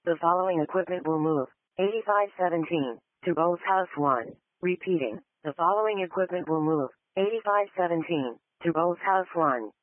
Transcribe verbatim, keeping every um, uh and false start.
The following equipment will move. eighty-five seventeen. To Bose House one. Repeating. The following equipment will move. eighty-five seventeen. To Bose House one.